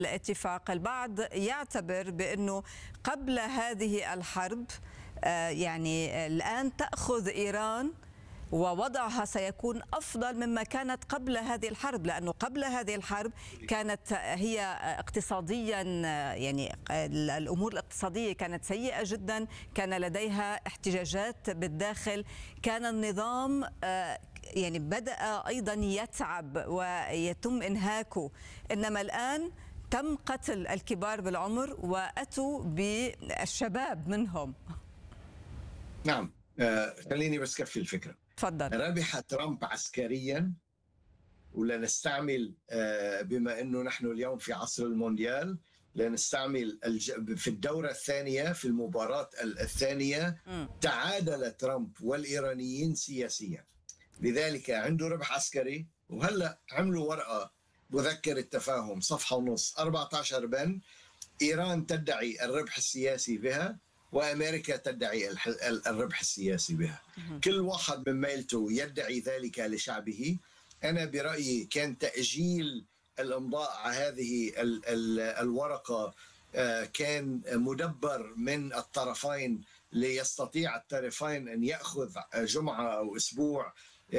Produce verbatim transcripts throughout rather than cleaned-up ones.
الاتفاق. البعض يعتبر بأنه قبل هذه الحرب يعني الآن تأخذ إيران ووضعها سيكون أفضل مما كانت قبل هذه الحرب، لأنه قبل هذه الحرب كانت هي اقتصاديا يعني الأمور الاقتصادية كانت سيئة جدا، كان لديها احتجاجات بالداخل، كان النظام يعني بدأ أيضا يتعب ويتم إنهاكه. إنما الآن تم قتل الكبار بالعمر وأتوا بالشباب منهم. نعم، آه خليني بس كفي الفكرة. تفضل. ربح ترامب عسكريا، ولنستعمل آه بما أنه نحن اليوم في عصر المونديال لنستعمل في الدورة الثانية في المباراة الثانية م. تعادل ترامب والإيرانيين سياسيا، لذلك عنده ربح عسكري. وهلأ عملوا ورقة مذكرة تفاهم صفحة ونص أربعة عشر بند، إيران تدعي الربح السياسي بها وأمريكا تدعي الربح السياسي بها. كل واحد من ميلته يدعي ذلك لشعبه. أنا برأيي كان تأجيل الإمضاء على هذه الورقة كان مدبر من الطرفين ليستطيع الطرفين أن يأخذ جمعة أو أسبوع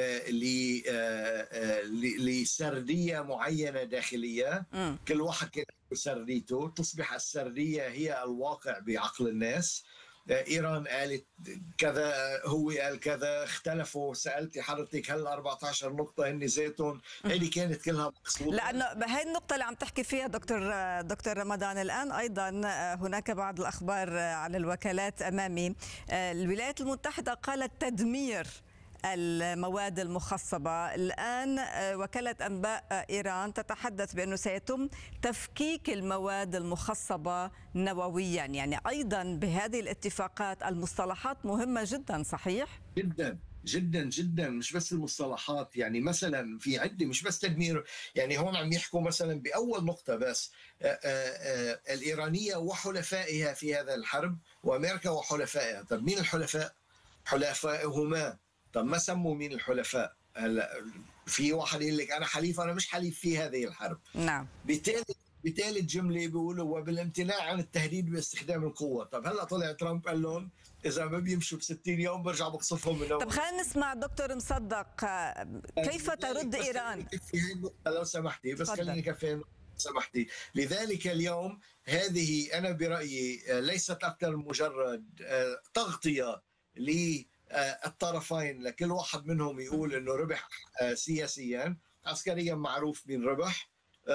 لسردية معينة داخلية. م. كل واحد كان سرديته، تصبح السردية هي الواقع بعقل الناس. إيران قالت كذا، هو قال كذا، اختلفوا. سألتي حضرتك هل أربعة عشر نقطة هن زيتون؟ هذه كانت كلها مقصودة، لأنه هاي النقطة اللي عم تحكي فيها دكتور دكتور رمضان. الآن أيضا هناك بعض الأخبار على الوكالات أمامي، الولايات المتحدة قالت تدمير المواد المخصبة. الآن وكالة أنباء إيران تتحدث بأنه سيتم تفكيك المواد المخصبة نوويا. يعني أيضا بهذه الاتفاقات المصطلحات مهمة جدا، صحيح؟ جدا جدا جدا، مش بس المصطلحات. يعني مثلا في عدة، مش بس تدمير. يعني هون عم يحكوا مثلا بأول نقطة بس آآ آآ الإيرانية وحلفائها في هذا الحرب، وأمريكا وحلفائها. طب مين الحلفاء؟ حلفائهما. طب ما سموا مين الحلفاء؟ هلا في واحد يقول لك انا حليف، انا مش حليف في هذه الحرب. نعم. بثالث بثالث جمله بيقولوا وبالامتناع عن التهديد باستخدام القوه. طب هلا طلع ترامب قال لهم اذا ما بيمشوا ب ستين يوم برجع بقصفهم من اول. طب خلينا نسمع دكتور مصدق، كيف ترد ايران؟ لو سمحتي بس خليني كفي سمحتي. لذلك اليوم هذه انا برايي ليست اكثر مجرد تغطيه ل الطرفين، لكل واحد منهم يقول انه ربح سياسيا. عسكريا معروف مين ربح،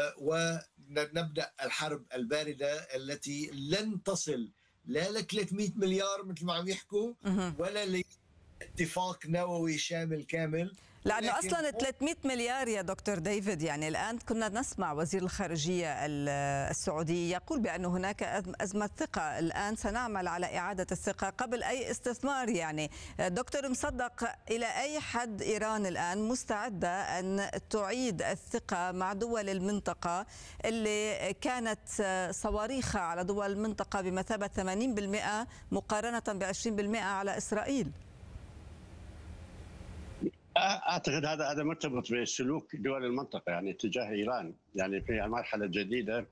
ونبدا الحرب البارده التي لن تصل لا ل ثلاثمئة مليار مثل ما عم يحكوا، ولا لاتفاق نووي شامل كامل. لأنه أصلا ثلاثمئة مليار يا دكتور ديفيد، يعني الآن كنا نسمع وزير الخارجية السعودي يقول بأن هناك أزمة ثقة. الآن سنعمل على إعادة الثقة قبل أي استثمار. يعني دكتور مصدق، إلى أي حد إيران الآن مستعدة أن تعيد الثقة مع دول المنطقة اللي كانت صواريخها على دول المنطقة بمثابة ثمانين بالمئة مقارنة ب عشرين بالمئة على إسرائيل؟ اعتقد هذا هذا مرتبط بسلوك دول المنطقه يعني تجاه ايران، يعني في المرحله الجديده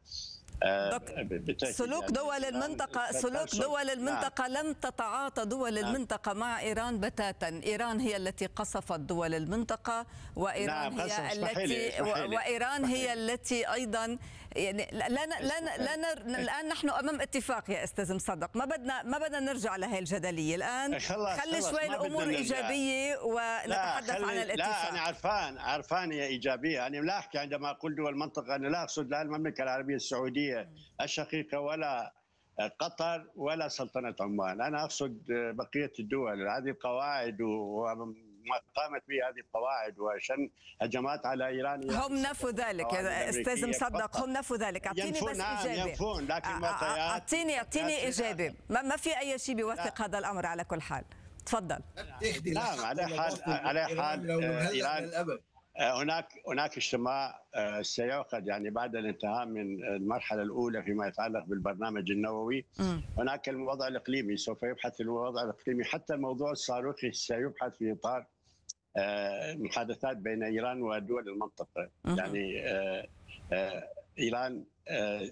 سلوك دول المنطقة سلوك دول المنطقة لم تتعاطى دول المنطقة مع إيران بتاتا. إيران هي التي قصفت دول المنطقة، وإيران هي التي وإيران هي التي أيضا يعني لا لا لا الآن نحن أمام اتفاق يا أستاذ مصدق. ما بدنا ما بدنا نرجع لهي الجدلية الآن. خلي شوي الأمور إيجابية ونتحدث عن الاتفاق. لا أنا عرفان عرفان هي إيجابية. أنا لا أحكي عندما أقول دول المنطقة أنا لا أقصد لا المملكة العربية السعودية الشقيقة ولا قطر ولا سلطنة عمان. أنا أقصد بقية الدول. هذه القواعد وما قامت به هذه القواعد وعشان هجمات على إيران. هم نفوا ذلك يا أستاذ مصدق، هم نفوا ذلك. أعطيني بس إجابة. ينفون لكن أعطيني أعطيني إجابة. ما في أي شيء بيوثق هذا الأمر على كل حال. تفضل. نعم على حال على حال إيران هناك هناك اجتماع سيعقد يعني بعد الانتهاء من المرحله الاولى فيما يتعلق بالبرنامج النووي. م. هناك الوضع الاقليمي سوف يبحث الوضع الاقليمي، حتى الموضوع الصاروخي سيبحث في اطار محادثات بين ايران ودول المنطقه. م. يعني ايران